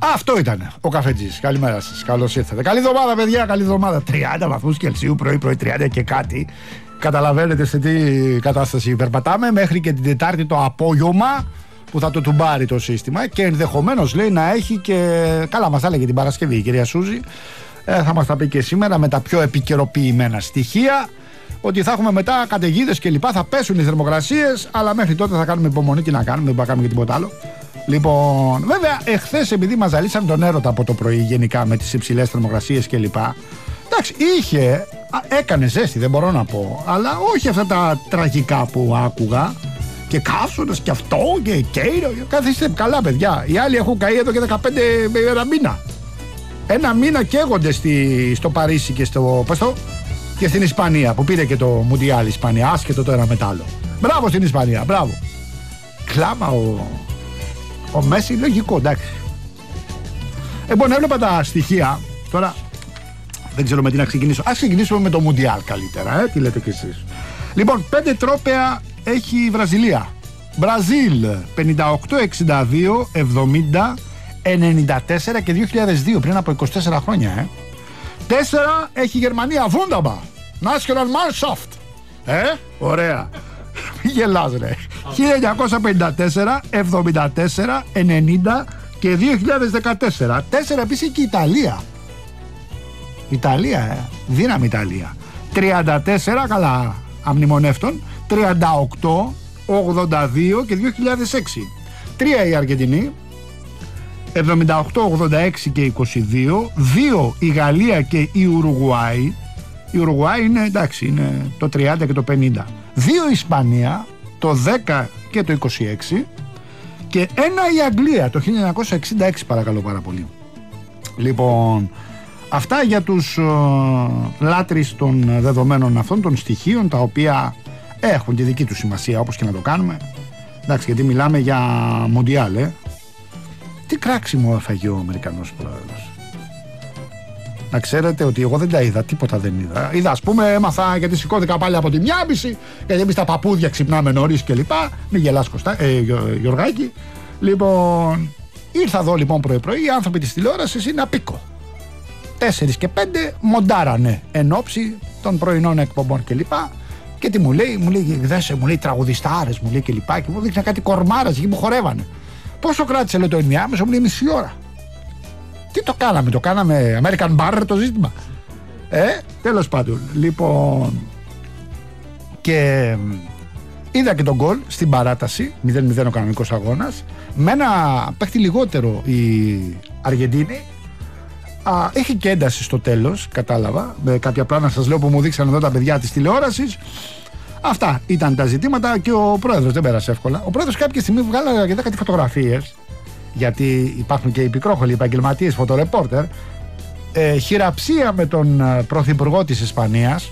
Αυτό ήταν ο Καφετζής. Καλημέρα σας. Καλώς ήρθατε. Καλή εβδομάδα, παιδιά. Καλή εβδομάδα. 30 βαθμούς Κελσίου πρωί-πρωί, 30 και κάτι. Καταλαβαίνετε σε τι κατάσταση περπατάμε. Μέχρι και την Τετάρτη το απόγευμα που θα το τουμπάρει το σύστημα. Και ενδεχομένως λέει να έχει και. Καλά, μας τα έλεγε την Παρασκευή η κυρία Σούζη. Θα μας τα πει και σήμερα με τα πιο επικαιροποιημένα στοιχεία. Ότι θα έχουμε μετά καταιγίδες και λοιπά. Θα πέσουν οι θερμοκρασίες. Αλλά μέχρι τότε θα κάνουμε υπομονή. Τι να κάνουμε, δεν θα κάνουμε και τίποτα άλλο. Λοιπόν, βέβαια, εχθές επειδή μας ζαλίσαν τον έρωτα από το πρωί γενικά με τις υψηλές θερμοκρασίες κλπ. Εντάξει, έκανε ζέστη, δεν μπορώ να πω, αλλά όχι αυτά τα τραγικά που άκουγα. Και καύσωνας και αυτό και κέιρο. Καθίστε καλά, παιδιά. Οι άλλοι έχουν καεί εδώ και 15 ένα μήνα. Ένα μήνα καίγονται στο Παρίσι και και στην Ισπανία που πήρε και το Μουντιάλ η Ισπανία. Άσχετο το ένα μετά άλλο. Μπράβο στην Ισπανία, μπράβο. Κλάμα ο Μέση, λογικό, εντάξει. Λοιπόν, έβλεπα τα στοιχεία. Τώρα δεν ξέρω με τι να ξεκινήσω. Ας ξεκινήσουμε με το Μουντιάλ καλύτερα, τι λέτε κι εσείς. Λοιπόν, 5 τρόπαια έχει η Βραζιλία. Μπραζίλ 58, 62, 70, 94 και 2002, πριν από 24 χρόνια. 4 έχει η Γερμανία, Wunderbar, National Mannschaft. Ωραία. Μη γελάς ρε. 1954, 74, 90 και 2014. 4 επίσης και η Ιταλία. Ιταλία, δύναμη Ιταλία. 34, καλά αμνημονεύτων, 38, 82 και 2006. 3 η Αργεντινή, 78, 86 και 22. 2 η Γαλλία και η Ουρουγουάη. Η Ουρουγουάη είναι εντάξει, είναι το 30 και το 50. 2 η Ισπανία, το 10 και το 26. Και 1 η Αγγλία, το 1966, παρακαλώ πάρα πολύ. Λοιπόν, αυτά για τους λάτρεις των δεδομένων αυτών, των στοιχείων, τα οποία έχουν τη δική τους σημασία, όπως και να το κάνουμε. Εντάξει, γιατί μιλάμε για Μουντιάλ, Τι κράξιμο έφαγε ο Αμερικανός πρόεδρος. Να ξέρετε ότι εγώ δεν τα είδα, τίποτα δεν είδα. Είδα, ας πούμε, έμαθα γιατί σηκώθηκα πάλι από τη 1:30, γιατί εμείς τα παππούδια ξυπνάμε νωρίς και λοιπά. Μην γελάς, Γιωργάκη. Λοιπόν, ήρθα εδώ λοιπόν πρωί-πρωί, οι άνθρωποι της τηλεόρασης είναι απίκο. 4 και 5 μοντάρανε εν ώψη των πρωινών εκπομπών και λοιπά. Και τι μου λέει, δέσε, μου λέει τραγουδιστάρες, μου λέει και λοιπά. Και μου δείξαν κάτι κορμάρες εκεί που χορεύανε. Πόσο κράτησε, λέει, το ενδιάμεσο, μου λέει μισή ώρα. Τι το κάναμε American Bar το ζήτημα. Τέλος πάντων. Λοιπόν, και είδα και τον γκολ στην παράταση, 0-0 ο κανονικός αγώνας. Με ένα παίχτη λιγότερο η Αργεντίνη. Έχει και ένταση στο τέλος, κατάλαβα. Με κάποια πράγματα σας λέω που μου δείξαν εδώ τα παιδιά της τηλεόρασης. Αυτά ήταν τα ζητήματα και ο πρόεδρος δεν πέρασε εύκολα. Ο πρόεδρος κάποια στιγμή βγάλα και 10 φωτογραφίες, γιατί υπάρχουν και οι πικρόχολοι επαγγελματίες φωτορεπόρτερ. Χειραψία με τον πρωθυπουργό της Ισπανίας.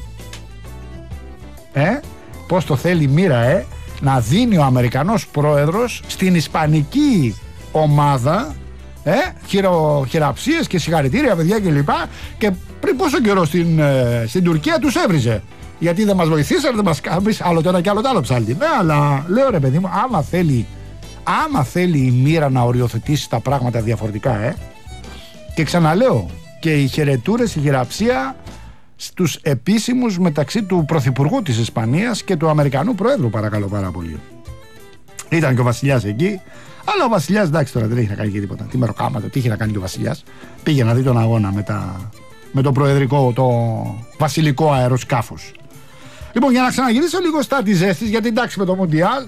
Πώς το θέλει η μοίρα, να δίνει ο Αμερικανός πρόεδρος στην ισπανική ομάδα χειραψίες και συγχαρητήρια, παιδιά και λοιπά. Και πριν πόσο καιρό στην Τουρκία τους έβριζε. Γιατί δεν μας βοηθήσανε, δεν μας κάνεις άλλο το ένα και άλλο το άλλο ψάλτη. Ναι, αλλά λέω ρε παιδί μου, άμα θέλει η μοίρα να οριοθετήσει τα πράγματα διαφορετικά, και ξαναλέω, και οι χαιρετούρες, η χειραψία στους επίσημους μεταξύ του Πρωθυπουργού της Ισπανίας και του Αμερικανού Προέδρου, παρακαλώ πάρα πολύ. Ήταν και ο Βασιλιάς εκεί, αλλά ο Βασιλιάς εντάξει τώρα δεν έχει να κάνει και τίποτα. Τι μεροκάματα, τι είχε να κάνει και ο Βασιλιάς. Πήγε να δει τον αγώνα με το προεδρικό, το βασιλικό αεροσκάφος. Λοιπόν, για να ξαναγυρίσω λίγο στα της ζέστης, γιατί εντάξει με το Μουντιάλ,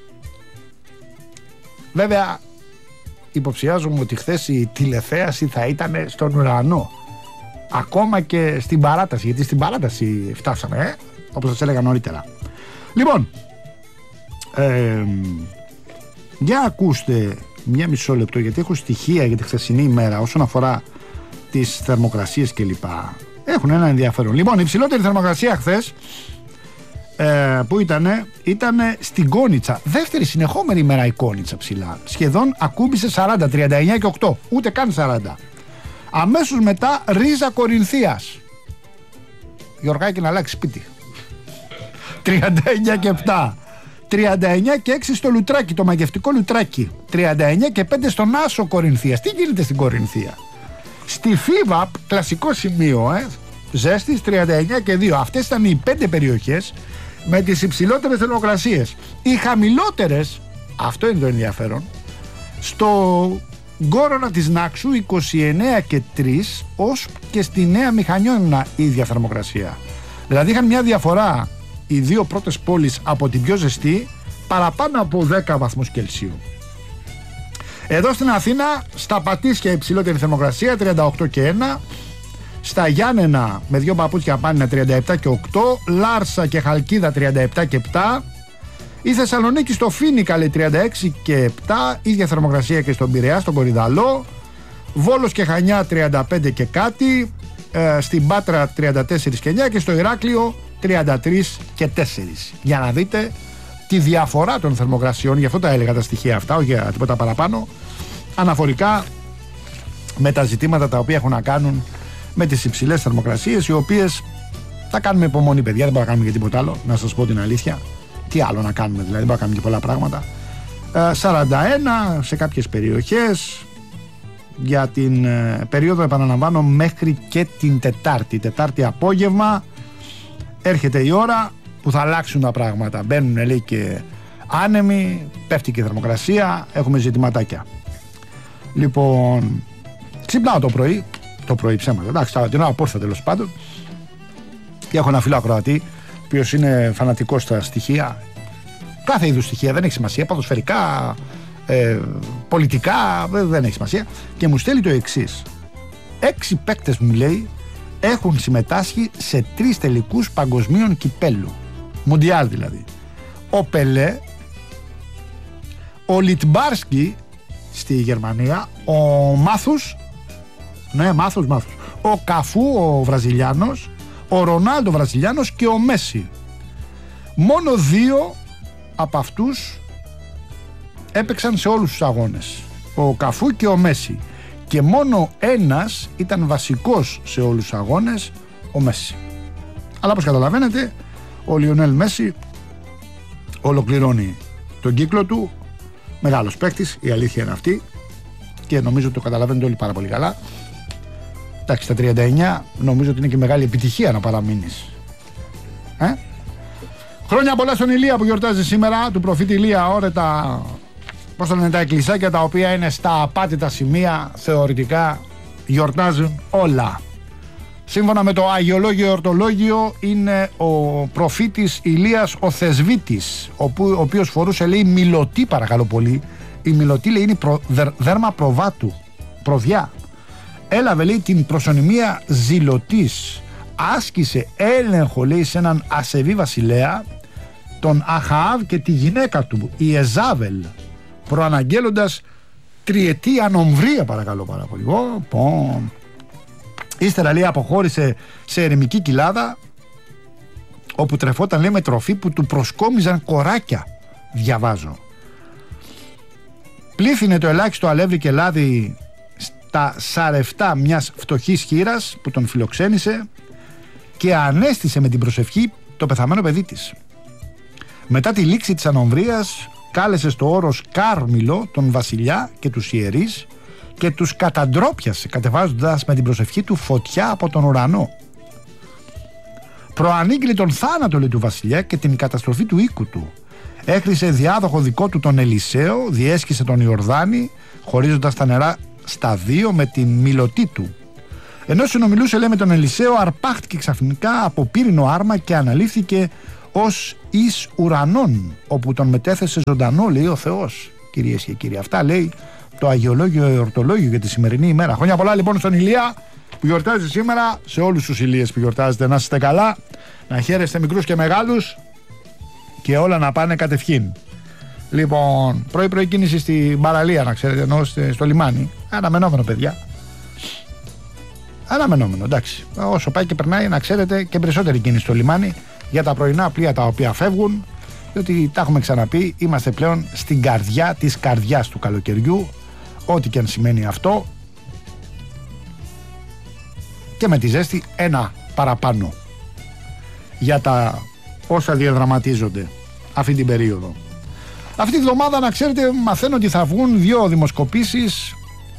βέβαια υποψιάζομαι ότι χθες η τηλεθέαση θα ήταν στον ουρανό. Ακόμα και στην παράταση, γιατί στην παράταση φτάσαμε, όπως σας έλεγα νωρίτερα. Λοιπόν, για ακούστε μια μισό λεπτό, γιατί έχω στοιχεία για τη χθεσινή ημέρα όσον αφορά τις θερμοκρασίες κλπ. Έχουν ένα ενδιαφέρον. Λοιπόν, η υψηλότερη θερμοκρασία χθες που ήτανε στην Κόνιτσα. Δεύτερη συνεχόμενη ημέρα η Κόνιτσα ψηλά. Σχεδόν ακούμπησε 40, 39 και 8. Ούτε καν 40. Αμέσως μετά Ρίζα Κορινθίας. Γιωργάκη να αλλάξει σπίτι. 39 και 7. 39 και 6 στο Λουτράκι, το μαγευτικό Λουτράκι. 39 και 5 στον Άσο Κορινθίας. Τι γίνεται στην Κορινθία? Στη Φίβα, κλασικό σημείο, ζέστης 39 και 2. Αυτές ήταν οι 5 περιοχές με τις υψηλότερες θερμοκρασίες. Οι χαμηλότερες, αυτό είναι το ενδιαφέρον, στο Γκόρονα της Νάξου 29 και 3, ως και στη Νέα Μηχανιώνα η ίδια θερμοκρασία. Δηλαδή είχαν μια διαφορά οι δύο πρώτες πόλεις από την πιο ζεστή παραπάνω από 10 βαθμούς Κελσίου. Εδώ στην Αθήνα, στα Πατήσια υψηλότερη θερμοκρασία 38 και 1, στα Γιάννενα με δύο παπούτσια πάνε 37 και 8, Λάρσα και Χαλκίδα 37 και 7, η Θεσσαλονίκη στο Φοίνικα λέει 36 και 7, ίδια θερμοκρασία και στον Πειραιά, στον Κορυδαλό, Βόλος και Χανιά 35 και κάτι, στην Πάτρα 34 και 9 και στο Ηράκλειο 33 και 4. Για να δείτε τη διαφορά των θερμοκρασιών, γι' αυτό τα έλεγα τα στοιχεία αυτά, όχι για τίποτα παραπάνω, αναφορικά με τα ζητήματα τα οποία έχουν να κάνουν με τις υψηλές θερμοκρασίες, οι οποίες θα κάνουμε υπομονή, παιδιά, δεν μπορούμε να κάνουμε και τίποτα άλλο, να σας πω την αλήθεια. Τι άλλο να κάνουμε, δηλαδή, δεν μπορούμε να κάνουμε και πολλά πράγματα. 41 σε κάποιες περιοχές για την περίοδο, επαναλαμβάνω, μέχρι και την Τετάρτη απόγευμα. Έρχεται η ώρα που θα αλλάξουν τα πράγματα. Μπαίνουν, λέει, και άνεμοι, πέφτει και η θερμοκρασία, έχουμε ζητηματάκια. Λοιπόν, ξυπνάω το πρωί ψέματα, εντάξει, την ώρα που ήρθα τέλος πάντων, και έχω ένα φίλο ακροατή, ο οποίος είναι φανατικός στα στοιχεία, κάθε είδους στοιχεία, δεν έχει σημασία, ποδοσφαιρικά, πολιτικά, δεν έχει σημασία, και μου στέλνει το εξής: 6 παίκτες, μου λέει, έχουν συμμετάσχει σε 3 τελικούς παγκοσμίων κυπέλου, Μουντιάλ δηλαδή. Ο Πελέ, ο Λιτμπάρσκι στη Γερμανία, ο Μάθους, ο Καφού ο Βραζιλιάνος, ο Ρονάλντο Βραζιλιάνος και ο Μέση. Μόνο 2 από αυτούς έπαιξαν σε όλους τους αγώνες, ο Καφού και ο Μέση, και μόνο ένας ήταν βασικός σε όλους τους αγώνες, ο Μέση. Αλλά όπως καταλαβαίνετε, ο Λιονέλ Μέση ολοκληρώνει τον κύκλο του, μεγάλος παίκτης, η αλήθεια είναι αυτή, και νομίζω ότι το καταλαβαίνετε όλοι πάρα πολύ καλά. Εντάξει, στα 39 νομίζω ότι είναι και μεγάλη επιτυχία να παραμείνεις. Χρόνια πολλά στον Ηλία που γιορτάζει σήμερα, του προφήτη Ηλία, όρετα, πώς το λένε, τα εκκλησάκια τα οποία είναι στα απάτητα σημεία, θεωρητικά γιορτάζουν όλα. Σύμφωνα με το Αγιολόγιο Εορτολόγιο, είναι ο προφήτης Ηλίας ο Θεσβήτης, ο οποίος φορούσε, λέει, μιλωτή, παρακαλώ πολύ. Η μιλωτή, λέει, είναι δέρμα προβάτου, προβιά. Έλαβε, λέει, την προσωνυμία Ζηλωτής. Άσκησε έλεγχο, λέει, σε έναν ασεβή βασιλέα, τον Αχαάβ, και τη γυναίκα του, η Εζάβελ, προαναγγέλλοντας τριετή ανομβρία, παρακαλώ πάρα πολύ. Ύστερα, λέει, αποχώρησε σε ερημική κοιλάδα, όπου τρεφόταν, λέει, με τροφή που του προσκόμιζαν κοράκια, διαβάζω. Πλήθυνε το ελάχιστο αλεύρι και λάδι στα σαρευτά μιας φτωχής χήρας που τον φιλοξένησε, και ανέστησε με την προσευχή το πεθαμένο παιδί της. Μετά τη λήξη της ανομβρίας, κάλεσε στο όρος Κάρμιλο τον βασιλιά και τους ιερείς και τους καταντρόπιασε, κατεβάζοντας με την προσευχή του φωτιά από τον ουρανό. Προανήγγειλε τον θάνατο, λέει, του βασιλιά και την καταστροφή του οίκου του. Έχρισε διάδοχο δικό του τον Ελισαίο, διέσχισε τον Ιορδάνη, χωρίζοντας τα νερά στα 2 με την μιλωτή του. Ενώ συνομιλούσε, λέει, με τον Ελισαίο, αρπάχτηκε ξαφνικά από πύρινο άρμα και αναλήφθηκε ως εις ουρανών, όπου τον μετέθεσε ζωντανό, λέει, ο Θεός. Κυρίες και κύριοι, αυτά λέει το Αγιολόγιο Εορτολόγιο για τη σημερινή ημέρα. Χρόνια πολλά, λοιπόν, στον Ηλία που γιορτάζει σήμερα, σε όλους τους Ηλίες που γιορτάζετε, να είστε καλά, να χαίρεστε μικρούς και μεγάλους και όλα να πάνε κατευχήν. Λοιπόν, πρωί κίνηση στην παραλία, να ξέρετε, ενώ στο λιμάνι. Αναμενόμενο, παιδιά. Αναμενόμενο, εντάξει. Όσο πάει και περνάει, να ξέρετε, και περισσότερη κίνηση στο λιμάνι για τα πρωινά πλοία τα οποία φεύγουν, διότι τα έχουμε ξαναπεί, είμαστε πλέον στην καρδιά της καρδιάς του καλοκαιριού, ό,τι και αν σημαίνει αυτό, και με τη ζέστη ένα παραπάνω για τα όσα διαδραματίζονται αυτή την περίοδο. Αυτή τη βδομάδα, να ξέρετε, μαθαίνω ότι θα βγουν 2 δημοσκοπήσεις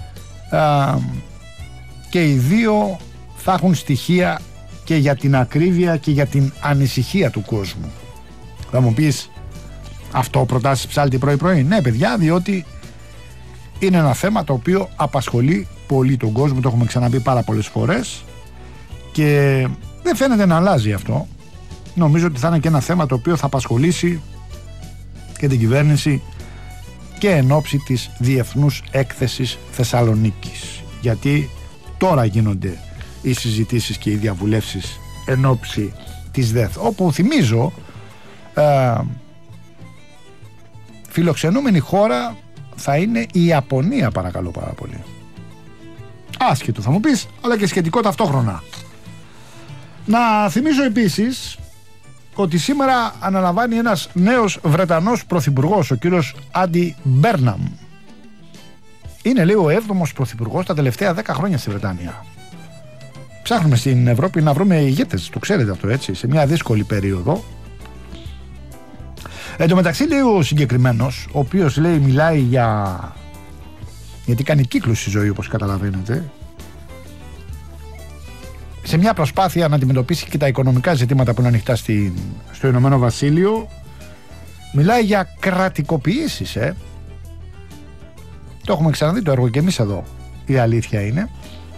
και οι 2 θα έχουν στοιχεία και για την ακρίβεια και για την ανησυχία του κόσμου. Θα μου πεις, αυτό προτάσεις Ψάλτη πρωί-πρωί? Ναι, παιδιά, διότι είναι ένα θέμα το οποίο απασχολεί πολύ τον κόσμο, το έχουμε ξαναπεί πάρα πολλές φορές και δεν φαίνεται να αλλάζει αυτό. Νομίζω ότι θα είναι και ένα θέμα το οποίο θα απασχολήσει και την κυβέρνηση και εν ώψη της Διεθνούς Έκθεσης Θεσσαλονίκης, γιατί τώρα γίνονται οι συζητήσεις και οι διαβουλεύσεις εν ώψη της ΔΕΘ, όπου θυμίζω φιλοξενούμενη χώρα θα είναι η Ιαπωνία, παρακαλώ πάρα πολύ. Άσχετο θα μου πεις, αλλά και σχετικό ταυτόχρονα. Να θυμίζω επίσης ότι σήμερα αναλαμβάνει ένας νέος Βρετανός πρωθυπουργός, ο κύριος Άντι Μπέρναμ. Είναι, λέει, ο 7ος πρωθυπουργός τα τελευταία 10 χρόνια στη Βρετανία. Ψάχνουμε στην Ευρώπη να βρούμε ηγέτες, το ξέρετε αυτό, έτσι, σε μια δύσκολη περίοδο. Εν τω μεταξύ, λέει ο συγκεκριμένος, ο οποίος, λέει, μιλάει γιατί κάνει κύκλους στη ζωή, όπως καταλαβαίνετε, σε μια προσπάθεια να αντιμετωπίσει και τα οικονομικά ζητήματα που είναι ανοιχτά στο Ηνωμένο Βασίλειο, μιλάει για κρατικοποιήσεις, Το έχουμε ξαναδεί το έργο και εμείς εδώ, η αλήθεια είναι.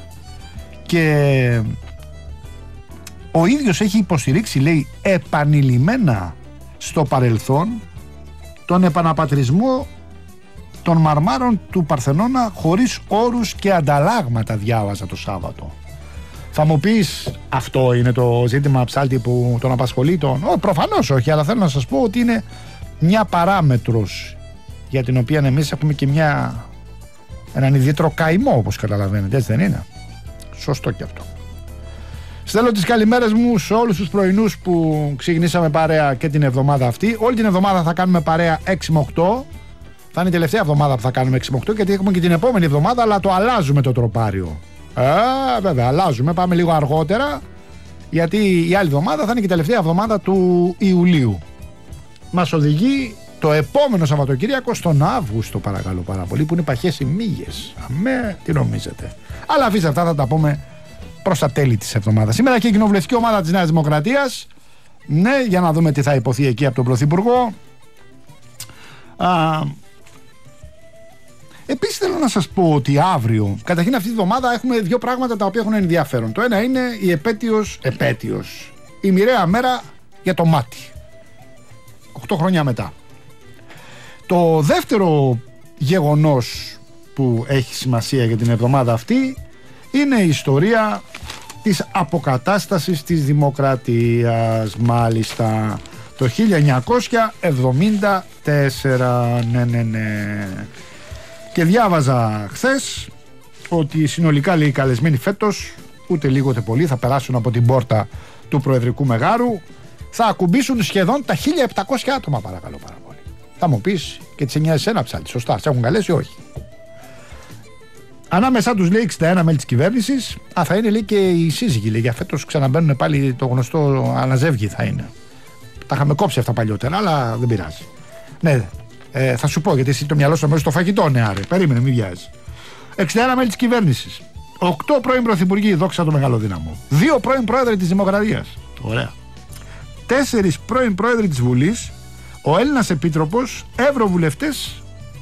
Και ο ίδιος έχει υποστηρίξει, λέει, επανειλημμένα στο παρελθόν τον επαναπατρισμό των μαρμάρων του Παρθενώνα χωρίς όρους και ανταλλάγματα, διάβαζα το Σάββατο. Θα μου πεις, αυτό είναι το ζήτημα, Ψάλτη, που τον απασχολεί προφανώς όχι, αλλά θέλω να σας πω ότι είναι μια παράμετρος για την οποία εμείς έχουμε και έναν ιδιαίτερο καημό, όπως καταλαβαίνετε, έτσι δεν είναι? Σωστό και αυτό. Στέλνω τις καλημέρες μου σε όλους τους πρωινούς που ξεκινήσαμε παρέα και την εβδομάδα αυτή. Όλη την εβδομάδα θα κάνουμε παρέα 6 με 8. Θα είναι η τελευταία εβδομάδα που θα κάνουμε 6 με 8, γιατί έχουμε και την επόμενη εβδομάδα, αλλά το αλλάζουμε το τροπάριο. Βέβαια, αλλάζουμε, πάμε λίγο αργότερα, γιατί η άλλη εβδομάδα θα είναι και η τελευταία εβδομάδα του Ιουλίου. Μας οδηγεί το επόμενο Σαββατοκύριακο στον Αύγουστο, παρακαλώ πάρα πολύ, που είναι παχές οι μύγες. Αμέ, τι νομίζετε? Αλλά αφήστε αυτά, θα τα πούμε προς τα τέλη της εβδομάδας. Σήμερα και η κοινοβουλευτική ομάδα της Νέας Δημοκρατίας. Ναι, για να δούμε τι θα υποθεί εκεί από τον Πρωθυπουργό. Επίσης θέλω να σας πω ότι αύριο, καταρχήν αυτή τη βδομάδα, έχουμε 2 πράγματα τα οποία έχουν ενδιαφέρον. Το ένα είναι η επέτειος, η μοιραία μέρα για το μάτι, 8 χρόνια μετά. Το δεύτερο γεγονός που έχει σημασία για την εβδομάδα αυτή είναι η ιστορία της αποκατάστασης της δημοκρατίας, μάλιστα, το 1974. Ναι. Και διάβαζα χθες ότι συνολικά, λέει, οι καλεσμένοι φέτος, ούτε λίγο ούτε πολύ, θα περάσουν από την πόρτα του Προεδρικού Μεγάρου, θα ακουμπήσουν σχεδόν τα 1700 άτομα, παρακαλώ πάρα πολύ. Θα μου πεις, και τις 9 εσένα, Ψάλτη, σωστά, σε έχουν καλέσει, όχι? Ανάμεσά τους, λέει, 61 μέλη της κυβέρνησης. Θα είναι, λέει, και οι σύζυγοι, λέει, για φέτος ξαναμπαίνουν πάλι, το γνωστό αναζεύγη θα είναι. Τα είχαμε κόψει αυτά παλιότερα, αλλά δεν πειράζει. Ναι, θα σου πω, γιατί εσύ το μυαλό σου μέσα στο φαγητό, ναι, άρε. Περίμενε, μην βιάζεις. 61 μέλη της κυβέρνησης. 8 πρώην πρωθυπουργοί, δόξα το μεγάλο δύναμο. 2 πρώην πρόεδροι της Δημοκρατίας. Ωραία. 4 πρώην πρόεδροι της Βουλής. Ο Έλληνας Επίτροπος, ευρωβουλευτές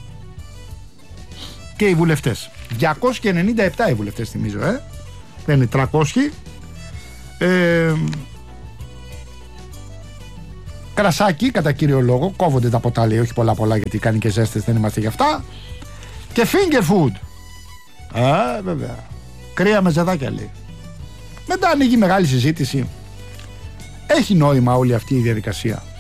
και οι βουλευτές. 297 οι βουλευτές, θυμίζω, δεν είναι 300. Κρασάκι, κατά κύριο λόγο, κόβονται τα ποτά, λέει, όχι πολλά, γιατί κάνει και ζέστες, δεν είμαστε γι' αυτά. Και finger food. Βέβαια. Κρύα με ζεδάκια, λέει. Μετά ανοίγει μεγάλη συζήτηση. Έχει νόημα όλη αυτή η διαδικασία?